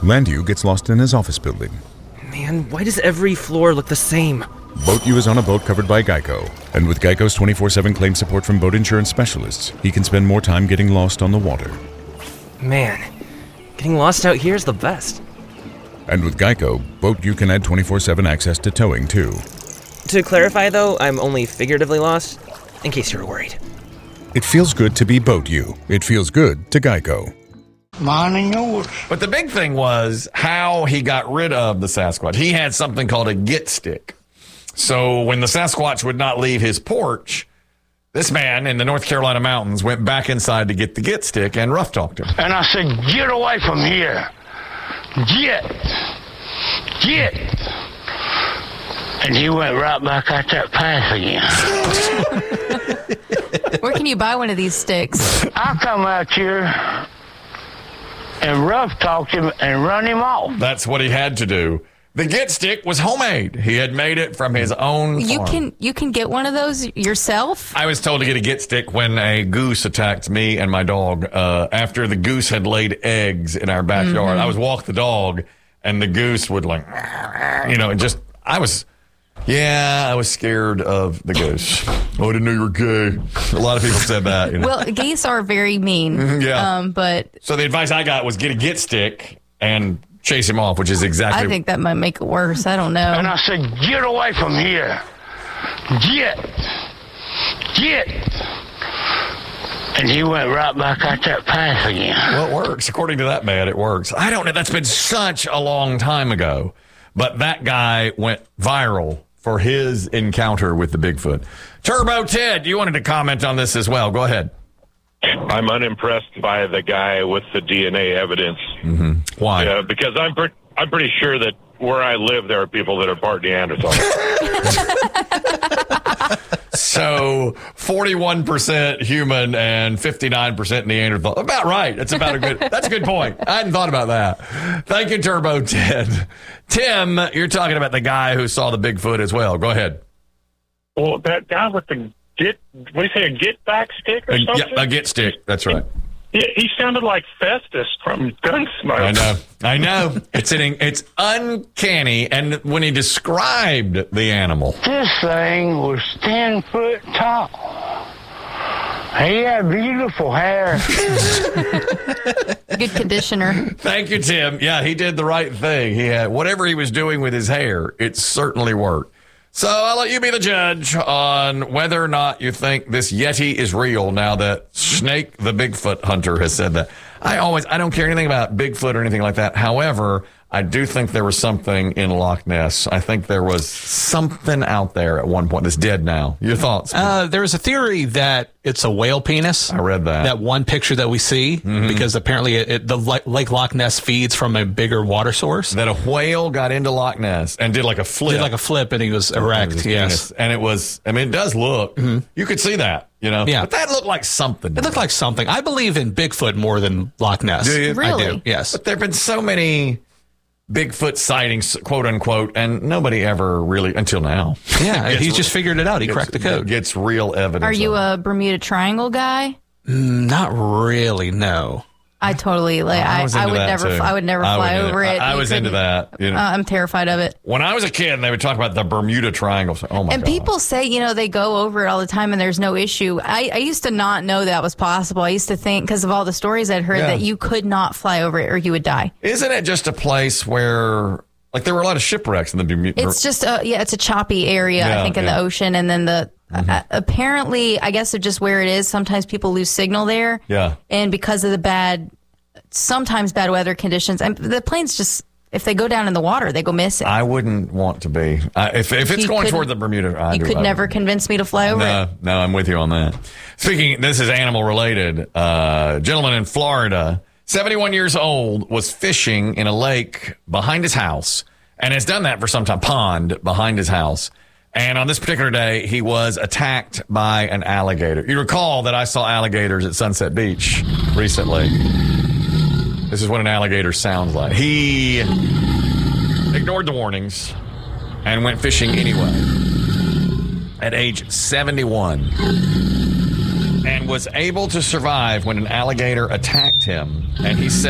Landu gets lost in his office building. Man, why does every floor look the same? Boat U is on a boat covered by Geico, and with Geico's 24/7 claim support from boat insurance specialists, he can spend more time getting lost on the water. Man, getting lost out here is the best. And with Geico, Boat U can add 24/7 access to towing, too. To clarify, though, I'm only figuratively lost, in case you were worried. It feels good to be Boat U. It feels good to Geico. Mine and yours. But the big thing was how he got rid of the Sasquatch. He had something called a get stick. So when the Sasquatch would not leave his porch, this man in the North Carolina mountains went back inside to get the get stick and rough talked him. And I said, get away from here. Get. And he went right back out that path again. Where can you buy one of these sticks? I come out here and rough talked him and run him off. That's what he had to do. The get stick was homemade. He had made it from his own farm. You can get one of those yourself? I was told to get a get stick when a goose attacked me and my dog. After the goose had laid eggs in our backyard, I was walking the dog, and the goose would I was scared of the goose. Oh, I didn't know you were gay. A lot of people said that. Well, geese are very mean. Yeah. But so the advice I got was get a get stick and chase him off, which is exactly. I think that might make it worse. I don't know. And I said, get away from here. Get. And he went right back out that path again. Well, it works. According to that man, it works. I don't know. That's been such a long time ago. But that guy went viral for his encounter with the Bigfoot. Turbo Ted, you wanted to comment on this as well. Go ahead. I'm unimpressed by the guy with the DNA evidence. Mm-hmm. Why? Because I'm pretty sure that where I live, there are people that are part Neanderthal. So 41% human and 59% Neanderthal. About right. That's a good point. I hadn't thought about that. Thank you, Turbo Ted. Tim, you're talking about the guy who saw the Bigfoot as well. Go ahead. Well, that guy with the a get back stick or something? Yeah, a get stick. That's right. Yeah, he sounded like Festus from Gunsmoke. I know. It's uncanny. And when he described the animal, this thing was 10 foot tall. He had beautiful hair. Good conditioner. Thank you, Tim. Yeah, he did the right thing. He had whatever he was doing with his hair. It certainly worked. So I'll let you be the judge on whether or not you think this Yeti is real now that Snake the Bigfoot hunter has said that. I don't care anything about Bigfoot or anything like that. However, I do think there was something in Loch Ness. I think there was something out there at one point that's dead now. Your thoughts? There is a theory that it's a whale penis. I read that. That one picture that we see, because apparently the Lake Loch Ness feeds from a bigger water source. That a whale got into Loch Ness and did like a flip. And he was erect, yes. And it does look, you could see that, Yeah. But that looked like something. It looked like something. I believe in Bigfoot more than Loch Ness. Do you? Really? I do, yes. But there have been so many Bigfoot sightings, quote unquote, and nobody ever really, until now. Yeah, he's just figured it out. He cracked the code. Gets real evidence. Are you a Bermuda Triangle guy? Not really, no. I totally I would never fly over it. I was into that. I'm terrified of it. When I was a kid, they would talk about the Bermuda Triangle. Oh my God. And people say, they go over it all the time and there's no issue. I used to not know that was possible. I used to think, because of all the stories I'd heard, that you could not fly over it or you would die. Isn't it just a place where, like, there were a lot of shipwrecks in the Bermuda? It's just, it's a choppy area, I think, in the ocean. And then apparently, I guess of just where it is, sometimes people lose signal there. Yeah. And because of the sometimes bad weather conditions, and the planes just, if they go down in the water, they go missing. I wouldn't want to be. If it's going toward the Bermuda, you could never convince me to fly over it. No, I'm with you on that. Speaking, this is animal related. Gentleman in Florida, 71 years old, was fishing in a lake behind his house and has done that for some time, pond behind his house. And on this particular day, he was attacked by an alligator. You recall that I saw alligators at Sunset Beach recently. This is what an alligator sounds like. He ignored the warnings and went fishing anyway at age 71 and was able to survive when an alligator attacked him. And he said,